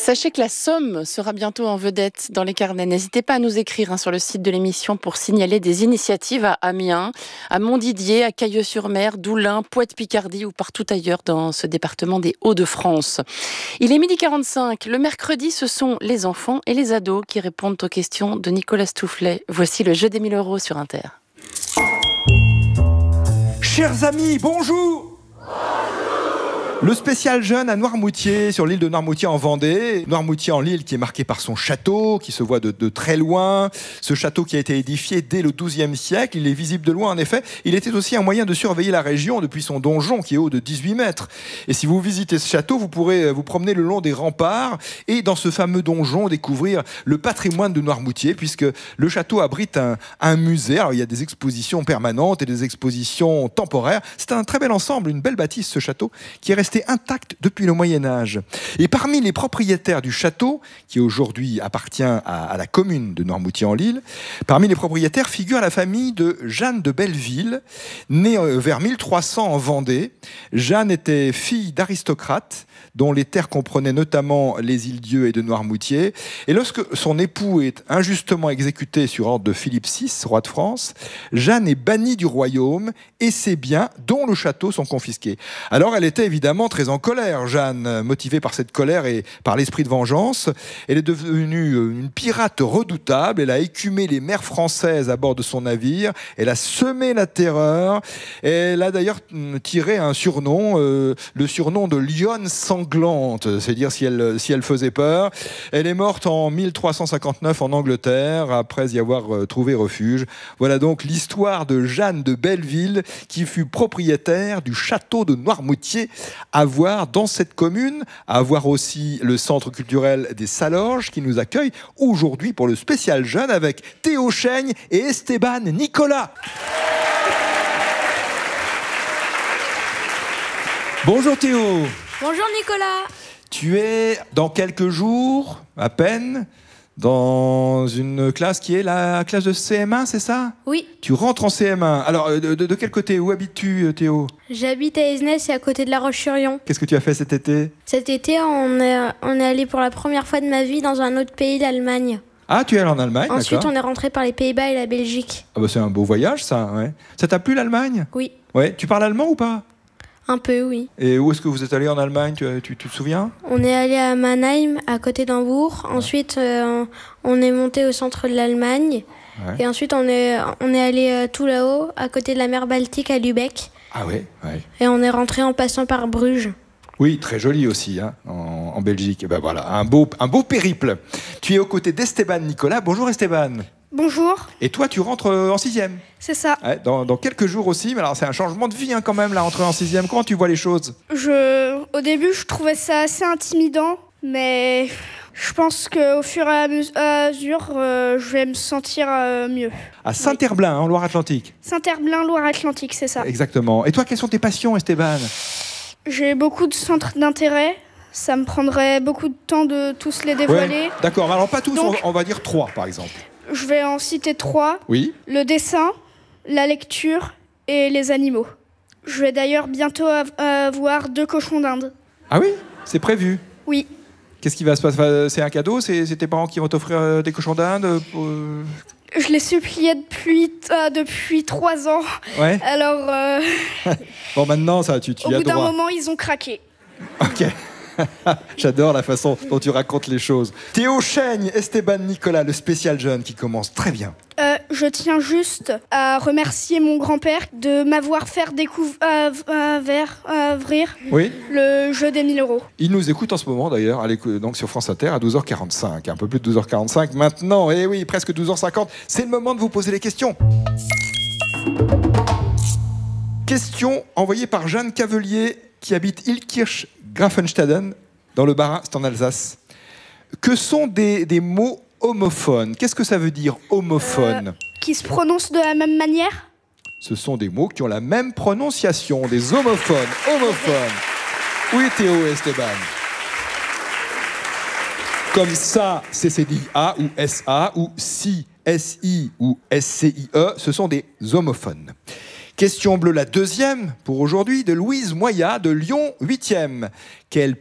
Sachez que la Somme sera bientôt en vedette dans les carnets. N'hésitez pas à nous écrire sur le site de l'émission pour signaler des initiatives à Amiens, à Montdidier, à Cailleux-sur-Mer, Doulin, Poète-Picardie ou partout ailleurs dans ce département des Hauts-de-France. Il est 12h45. Le mercredi, ce sont les enfants et les ados qui répondent aux questions de Nicolas Stoufflet. Voici le jeu des 1000 € sur Inter. Chers amis, bonjour! Le spécial jeune à Noirmoutier, sur l'île de Noirmoutier en Vendée. Noirmoutier en l'île qui est marqué par son château, qui se voit de très loin. Ce château qui a été édifié dès le XIIe siècle. Il est visible de loin en effet. Il était aussi un moyen de surveiller la région depuis son donjon qui est haut de 18 mètres. Et si vous visitez ce château, vous pourrez vous promener le long des remparts et dans ce fameux donjon découvrir le patrimoine de Noirmoutier, puisque le château abrite un musée. Alors il y a des expositions permanentes et des expositions temporaires. C'est un très bel ensemble, une belle bâtisse ce château qui est resté intact depuis le Moyen-Âge. Et parmi les propriétaires du château, qui aujourd'hui appartient à la commune de Noirmoutier-en-l'Île, parmi les propriétaires figure la famille de Jeanne de Belleville, née vers 1300 en Vendée. Jeanne était fille d'aristocrates, dont les terres comprenaient notamment les îles-dieux et de Noirmoutier. Et lorsque son époux est injustement exécuté sur ordre de Philippe VI, roi de France, Jeanne est bannie du royaume et ses biens, dont le château, sont confisqués. Alors elle était évidemment très en colère, Jeanne, motivée par cette colère et par l'esprit de vengeance. Elle est devenue une pirate redoutable. Elle a écumé les mers françaises à bord de son navire. Elle a semé la terreur. Elle a d'ailleurs tiré un surnom, le surnom de lionne sanglante, c'est-à-dire si elle faisait peur. Elle est morte en 1359 en Angleterre, après y avoir trouvé refuge. Voilà donc l'histoire de Jeanne de Belleville, qui fut propriétaire du château de Noirmoutier, à voir dans cette commune, à voir aussi le centre culturel des Salorges qui nous accueille aujourd'hui pour le spécial jeune avec Théo Chaigne et Esteban Nicolas. Bonjour Théo. Bonjour Nicolas. Tu es dans quelques jours, à peine, dans une classe qui est la classe de CM1, c'est ça? Oui. Tu rentres en CM1. Alors, de quel côté? Où habites-tu, Théo? J'habite à Esnay, c'est à côté de La Roche-sur-Yon. Qu'est-ce que tu as fait cet été? Cet été, on est allé pour la première fois de ma vie dans un autre pays, l'Allemagne. Ah, tu es allé en Allemagne, Ensuite, d'accord. on est rentré par les Pays-Bas et la Belgique. Ah bah c'est un beau voyage, ça, ouais. Ça t'a plu, l'Allemagne? Oui. Ouais. Tu parles allemand ou pas? Un peu, oui. Et où est-ce que vous êtes allé en Allemagne? Tu te souviens? On est allé à Mannheim, à côté d'Hambourg. Ensuite, on est monté au centre de l'Allemagne. Ouais. Et ensuite, on est allé tout là-haut, à côté de la mer Baltique, à Lübeck. Ah ouais, ouais. Et on est rentré en passant par Bruges. Oui, très joli aussi, hein, en Belgique. Et ben voilà, un beau périple. Tu es aux côtés d'Esteban Nicolas. Bonjour Esteban. Bonjour, Et toi, tu rentres en 6e. c'est ça. Ouais, dans quelques jours aussi. Mais alors, c'est un changement de vie quand même, là, rentrer en 6e. Comment tu vois les choses? Au début, je trouvais ça assez intimidant, mais je pense qu'au fur et à mesure, je vais me sentir mieux. À Saint-Herblain, en Loire-Atlantique. Saint-Herblain, Loire-Atlantique, c'est ça. Exactement. Et toi, quelles sont tes passions, Esteban? J'ai beaucoup de centres d'intérêt. Ça me prendrait beaucoup de temps de tous les dévoiler. Ouais, d'accord, mais alors pas tous, Donc- on va dire 3 par exemple. Je vais en citer 3. Oui. Le dessin, la lecture et les animaux. Je vais d'ailleurs bientôt avoir 2 cochons d'Inde. Ah oui, c'est prévu. Oui. Qu'est-ce qui va se passer? C'est un cadeau? C'est tes parents qui vont t'offrir des cochons d'Inde Je les suppliais depuis 3 ans. Ouais. Alors, Bon, maintenant, ça, tu au y as bout d'un droit. moment, ils ont craqué. Ok. J'adore la façon dont tu racontes les choses. Théo Chaigne, Esteban Nicolas, le spécial jeune qui commence très bien. Je tiens juste à remercier mon grand-père de m'avoir fait découvrir Oui. le jeu des 1000 €. Il nous écoute en ce moment d'ailleurs, donc sur France Inter à 12h45, un peu plus de 12h45 maintenant. Et oui, presque 12h50. C'est le moment de vous poser les questions. Question envoyée par Jeanne Cavelier qui habite Illkirch-Grafenstaden dans le Bas-Rhin, c'est en Alsace. Que sont des mots homophones? Qu'est-ce que ça veut dire homophone? Qui se prononce de la même manière? Ce sont des mots qui ont la même prononciation, des homophones. Homophones. Oui, Théo et Esteban. Comme ça, CCDIA ou SA ou SI, SI ou SCIE, ce sont des homophones. Question bleue, la deuxième pour aujourd'hui, de Louise Moya de Lyon 8e. Quel